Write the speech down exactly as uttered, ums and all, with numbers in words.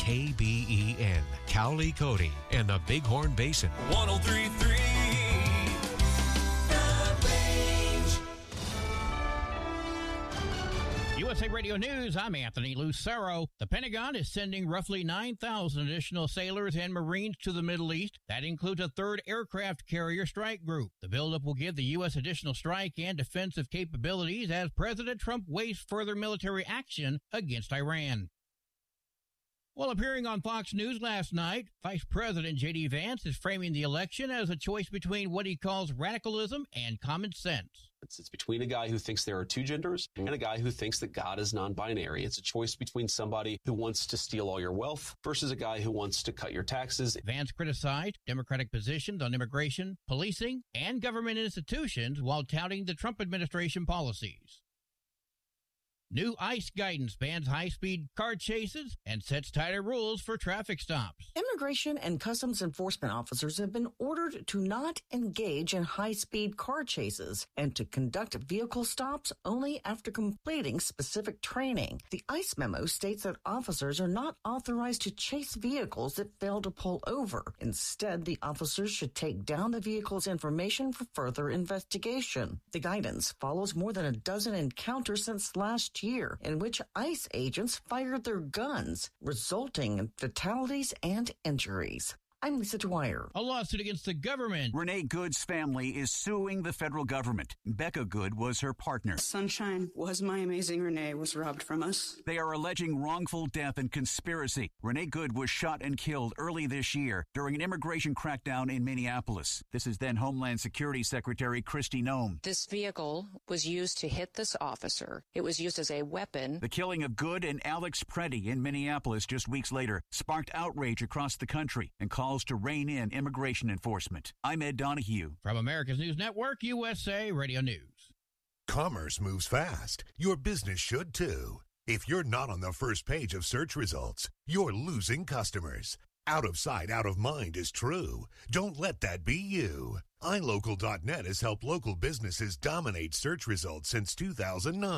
K B E N, Cowley, Cody, and the Bighorn Basin. one oh three point three U S A Radio News, I'm Anthony Lucero. The Pentagon is sending roughly nine thousand additional sailors and Marines to the Middle East. That includes a third aircraft carrier strike group. The buildup will give the U S additional strike and defensive capabilities as President Trump weighs further military action against Iran. While appearing on Fox News last night, Vice President J D. Vance is framing the election as a choice between what he calls radicalism and common sense. It's, it's between a guy who thinks there are two genders and a guy who thinks that God is non-binary. It's a choice between somebody who wants to steal all your wealth versus a guy who wants to cut your taxes. Vance criticized Democratic positions on immigration, policing, and government institutions while touting the Trump administration policies. New ICE guidance bans high-speed car chases and sets tighter rules for traffic stops. Immigration and Customs Enforcement officers have been ordered to not engage in high-speed car chases and to conduct vehicle stops only after completing specific training. The ICE memo states that officers are not authorized to chase vehicles that fail to pull over. Instead, the officers should take down the vehicle's information for further investigation. The guidance follows more than a dozen encounters since last year in which ICE agents fired their guns, resulting in fatalities and injuries. I'm Lisa Dwyer. A lawsuit against the government. Renee Good's family is suing the federal government. Becca Good was her partner. Sunshine was my amazing Renee was robbed from us. They are alleging wrongful death and conspiracy. Renee Good was shot and killed early this year during an immigration crackdown in Minneapolis. This is then Homeland Security Secretary Kristi Noem. This vehicle was used to hit this officer. It was used as a weapon. The killing of Good and Alex Preddy in Minneapolis just weeks later sparked outrage across the country and calls to rein in immigration enforcement. I'm Ed Donahue. From America's News Network, U S A Radio News. Commerce moves fast. Your business should too. If you're not on the first page of search results, you're losing customers. Out of sight, out of mind is true. Don't let that be you. i local dot net has helped local businesses dominate search results since two thousand nine.